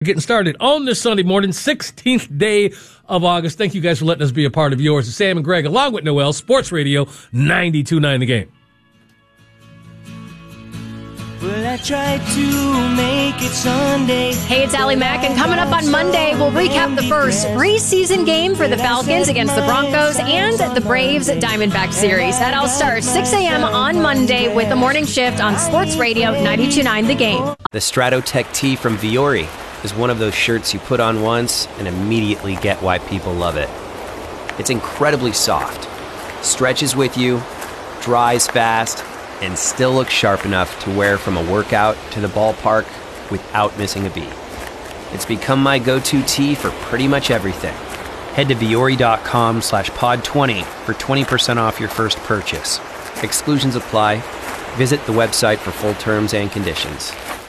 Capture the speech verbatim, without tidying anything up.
Getting started on this Sunday morning, sixteenth day of August. Thank you guys for letting us be a part of yours. It's Sam and Greg, along with Noel, Sports Radio ninety-two point nine The Game. Well, I tried to make it Sunday. Hey, it's Allie Mack, and coming up on Monday, we'll recap the first preseason game for the Falcons against the Broncos and the Braves Diamondback series. That all starts six a.m. on Monday with the morning shift on Sports Radio ninety-two point nine The Game. The Stratotech tee from Viore is one of those shirts you put on once and immediately get why people love it. It's incredibly soft, stretches with you, dries fast, and still looks sharp enough to wear from a workout to the ballpark without missing a beat. It's become my go-to tee for pretty much everything. Head to Viore.com slash pod 20 for twenty percent off your first purchase. Exclusions apply. Visit the website for full terms and conditions.